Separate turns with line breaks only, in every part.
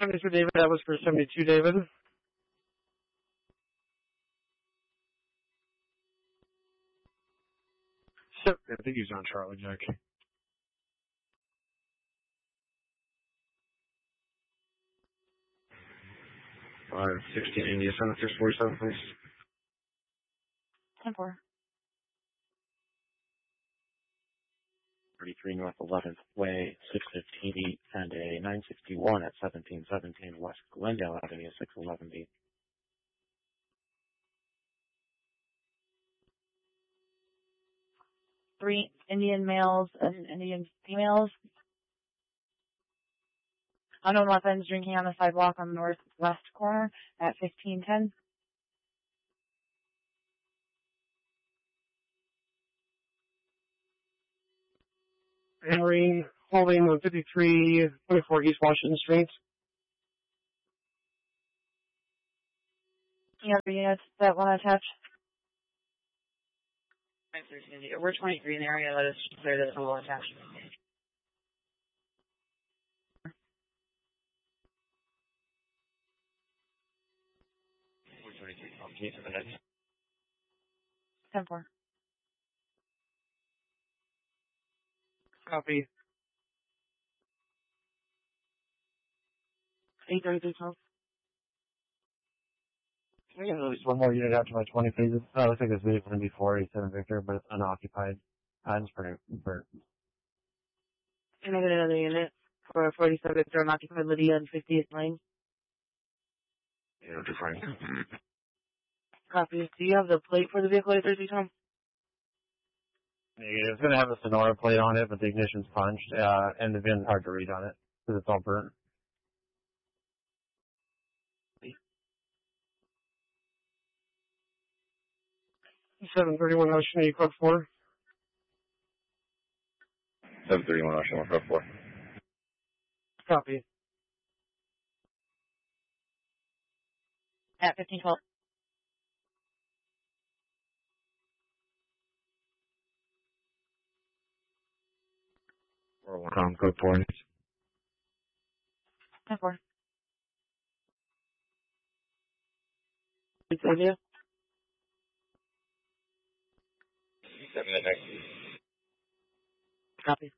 For David, that was for 72, David. So, I think he's on Charlie Jack. 16 India Senators 47, please.
10-4.
33 North 11th Way, 615 East, and a 961 at 1717 West Glendale Avenue, 611 B.
3 Indian males and Indian females. Unknown weapons drinking on the sidewalk on the northwest corner at 1510.
Henry holding on 5324 East Washington Street.
Any other units that want to attach?
We're 23 in the area. Let us clear this and we'll attach.
We're 23. Can you take the next?
10-4.
Copy. 833.
Can I get at least one more unit after my 20, please? Oh, looks like this vehicle is going to be 487 Victor, but it's unoccupied. It's pretty burnt.
Can I get another unit for 47 Victor unoccupied Lydia and 50th Lane?
Yeah, fine.
Copy. Do you have the plate for the vehicle 833, Tom?
It's going to have a Sonora plate on it, but the ignition's punched, and the VIN's hard to read on it, because it's all burnt.
731 Ocean, code 4.
731 Ocean, code 4.
Copy.
At 1512.
Code 4.
10-4.
Olivia?
7 at next.
Copy.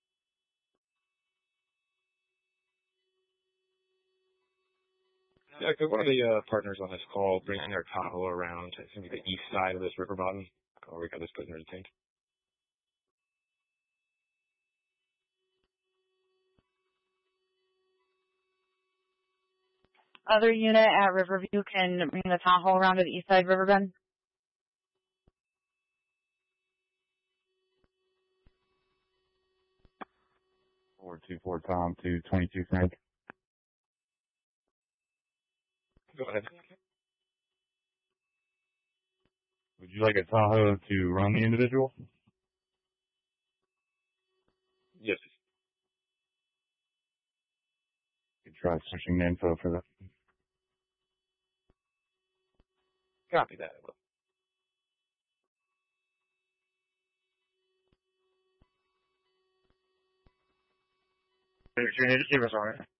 Yeah, could one of the partners on this call bring their Tahoe around to the east side of this river bottom? Or we got this prisoner detained.
Other unit at Riverview can bring the Tahoe around to the east side Riverbend.
Four 2-4 Tom to 22 Frank.
Go ahead.
Would you like a Tahoe to run the individual?
Yes.
You could try searching the info for that.
Copy that.
Your unit, keep us on it.